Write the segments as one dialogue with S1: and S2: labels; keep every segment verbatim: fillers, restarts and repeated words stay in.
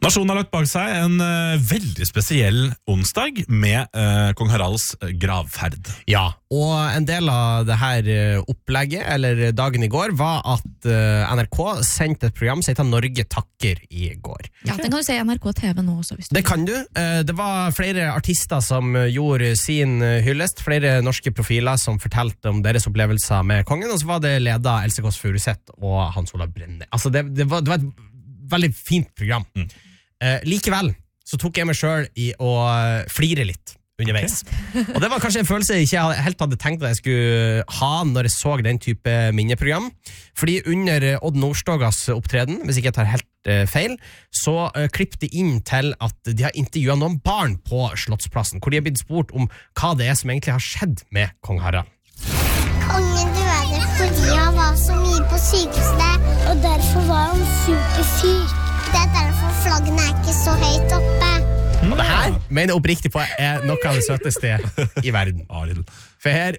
S1: Nasjonen har lagt bak seg en uh, veldig spesiell onsdag med uh, kong Haralds gravferd.
S2: Ja, og en del av det her opplegget, eller dagen i går, var at uh, N R K sendte et program som heter Norge takker i går.
S3: Ja, den kan du se i N R K T V nå også. Hvis du
S2: det kan du. Uh, det var flere artister som gjorde sin hyllest, flere norske profiler som fortalte om deres opplevelser med kongen, og så var det ledet Else Kåss Furuseth og Hans Olav Brenne. Altså, det, det, var, det var et veldig fint program. Mm. Uh, likevel så tok jeg meg selv i å flire litt underveis. Okay. Og det var kanskje en følelse jeg ikke helt hadde tenkt at jeg skulle ha når jeg så den type minneprogram. Fordi under Odd Nordstogas opptreden, hvis ikke jeg tar helt uh, feil, så uh, klippte de inn til at de har intervjuet noen barn på Slottsplassen, hvor de har blitt spurt om hva det er som egentlig har skjedd med kong Harald.
S4: Kongen døde fordi han var så mye på sykehuset, og derfor var han supersyk. Det er derfor flaggene er ikke så høyt oppe.
S2: Og det her mener jeg oppriktig på er noe av det søteste i verden.
S1: Arild.
S2: For her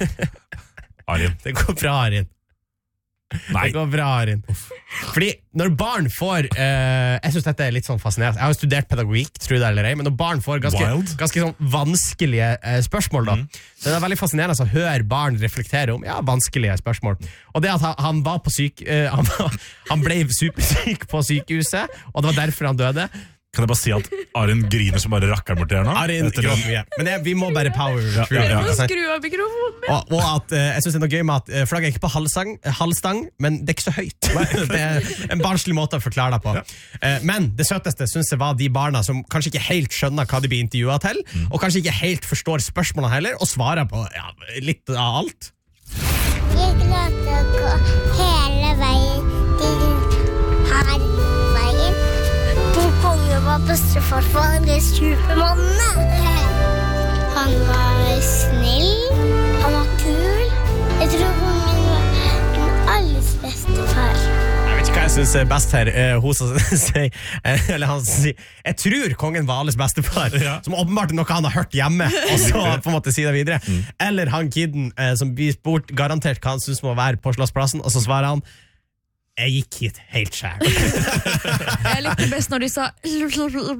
S1: Arild.
S2: Det går bra, Arild. Nei. Det går bra, Arild. Fordi når barn får uh, jeg synes dette er litt sånn fascinerende. Jeg har jo studert pedagogikk, tror det eller ei, men når barn får ganske, ganske sånn vanskelige uh, spørsmål da, mm. så det er veldig fascinerende å høre barn reflektere om ja, vanskelige spørsmål. Og det at han, han var på syk uh, han, var, han ble supersyk på sykehuset, og det var derfor han døde.
S1: Kan jeg bare si at Arild griner som bare rakker bort her nå?
S2: Arild gråter mye. Men det, vi må bare power. Ja,
S3: ja, ja. Skru av mikrofonen.
S2: Og, og at, uh, jeg synes det er noe gøy med at uh, flagget er ikke på halvstang, halvstang, men det er ikke så høyt. Det er en barnslig måte å forklare det på. Ja. Uh, men det søteste synes jeg var de barna som kanskje ikke helt skjønner hva de blir intervjuet til, mm. og kanskje ikke helt forstår spørsmålene heller, og svarer på ja, litt av alt.
S4: Jeg klarte å gå hele veien til her veien. Kongen var bestefar for alle supermannene. Han var snill, han var kul. Jeg tror kongen var den alles bestefar.
S2: Jeg vet ikke hva jeg synes er best her. Uh, hun som sier, eller han som sier, jeg tror kongen var alles bestefar, ja. Som åpenbart er noe han har hørt hjemme, og så på en måte sier det videre. Mm. Eller han kidden uh, som blir spurt garantert hva han synes må være på Slottsplassen, og så svarer han, jeg gikk hit helt selv.
S3: Jeg likte best når de sa jeg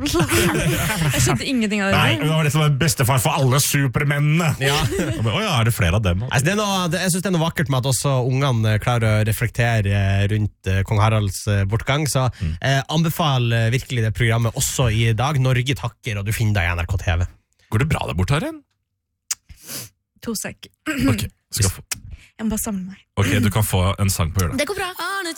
S3: skjønte ingenting av det.
S1: Nei, det var det som var bestefar for alle supermennene.
S2: Ja.
S1: Åja, er det flere av dem?
S2: Altså, det er noe, det, jeg synes det er noe vakkert med at også ungene klarer å reflektere rundt uh, kong Haralds uh, bortgang, så mm. uh, anbefal uh, virkelig det programmet også i dag. Norge takker, og du finner deg i N R K T V.
S1: Går det bra der borte, Arild?
S3: To sek.
S1: Ok, skal få
S3: Jeg må bare samle meg.
S1: Ok, du kan få en sang på å gjøre det.
S3: Det går bra.